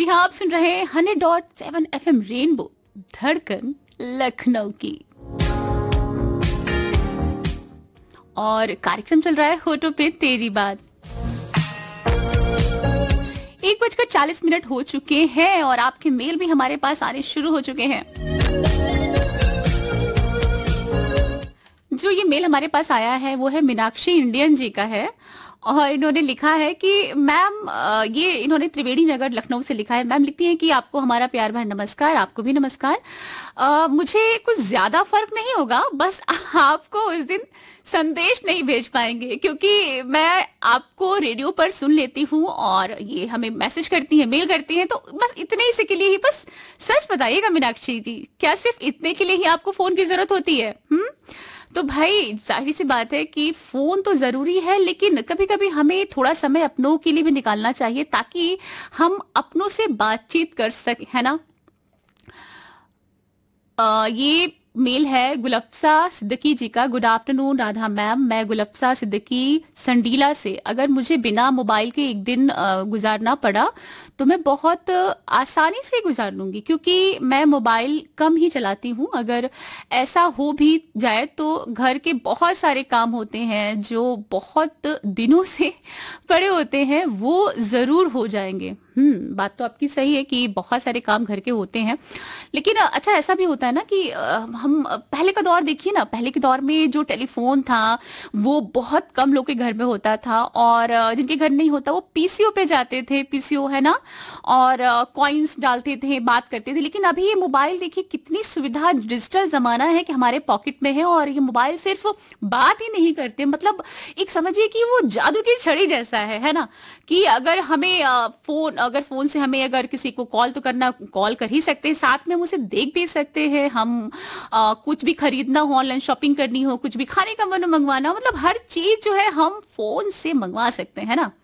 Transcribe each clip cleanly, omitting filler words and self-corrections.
हाँ, आप सुन रहे हैं 100.7 FM रेनबो धड़कन लखनऊ की। और कार्यक्रम चल रहा है होठों पे तेरी बात। 1:40 हो चुके हैं और आपके मेल भी हमारे पास आने शुरू हो चुके हैं। जो ये मेल हमारे पास आया है वो है मीनाक्षी इंडियन जी का है और इन्होंने लिखा है कि मैम, ये इन्होंने त्रिवेणी नगर लखनऊ से लिखा है। मैम लिखती हैं कि आपको हमारा प्यार भरा नमस्कार। आपको भी नमस्कार। मुझे कुछ ज्यादा फर्क नहीं होगा, बस आपको उस दिन संदेश नहीं भेज पाएंगे क्योंकि मैं आपको रेडियो पर सुन लेती हूँ और ये हमें मैसेज करती है, मेल करती है, तो बस इतने ही से के लिए ही बस सच बताइएगा मीनाक्षी जी, क्या सिर्फ इतने के लिए ही आपको फोन की जरूरत होती है? तो भाई जाहिर सी बात है कि फोन तो जरूरी है, लेकिन कभी कभी हमें थोड़ा समय अपनों के लिए भी निकालना चाहिए ताकि हम अपनों से बातचीत कर सके, है ना। ये मेल है गुलफ्सा सिद्दीकी जी का। गुड आफ्टरनून राधा मैम, मैं गुलफ्सा सिद्दीकी संडीला से। अगर मुझे बिना मोबाइल के एक दिन गुजारना पड़ा तो मैं बहुत आसानी से गुजार लूंगी क्योंकि मैं मोबाइल कम ही चलाती हूँ। अगर ऐसा हो भी जाए तो घर के बहुत सारे काम होते हैं जो बहुत दिनों से पड़े होते हैं, वो जरूर हो जाएंगे। बात तो आपकी सही है कि बहुत सारे काम घर के होते हैं, लेकिन अच्छा ऐसा भी होता है ना कि हम पहले का दौर देखिए ना, पहले के दौर में जो टेलीफोन था वो बहुत कम लोग के घर में होता था और जिनके घर नहीं होता वो पीसीओ पे जाते थे, पीसीओ है ना, और कॉइन्स डालते थे, बात करते थे। लेकिन अभी ये मोबाइल देखिए कितनी सुविधा, डिजिटल जमाना है कि हमारे पॉकेट में है और ये मोबाइल सिर्फ बात ही नहीं करते, मतलब एक समझिए कि वो जादू की छड़ी जैसा है ना, कि अगर हमें फोन से हमें अगर किसी को कॉल तो करना, कॉल कर ही सकते हैं, साथ में हम उसे देख भी सकते हैं। हम कुछ भी खरीदना हो, ऑनलाइन शॉपिंग करनी हो, कुछ भी खाने का मन मंगवाना, मतलब हर चीज जो है हम फोन से मंगवा सकते हैं ना।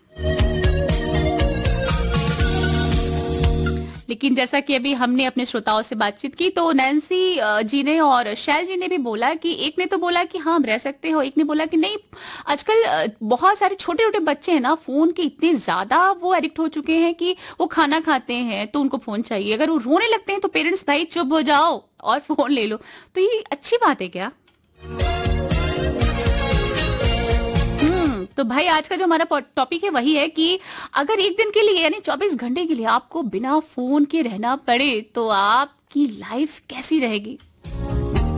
लेकिन जैसा कि अभी हमने अपने श्रोताओं से बातचीत की तो नैन्सी जी ने और शैल जी ने भी बोला कि एक ने तो बोला कि हाँ हम रह सकते हो, एक ने बोला कि नहीं। आजकल बहुत सारे छोटे छोटे बच्चे हैं ना, फोन के इतने ज्यादा वो एडिक्ट हो चुके हैं कि वो खाना खाते हैं तो उनको फोन चाहिए, अगर वो रोने लगते हैं तो पेरेंट्स भाई चुप हो जाओ और फोन ले लो। तो ये अच्छी बात है क्या? तो भाई आज का जो हमारा टॉपिक है वही है कि अगर एक दिन के लिए यानी 24 घंटे के लिए आपको बिना फोन के रहना पड़े तो आपकी लाइफ कैसी रहेगी?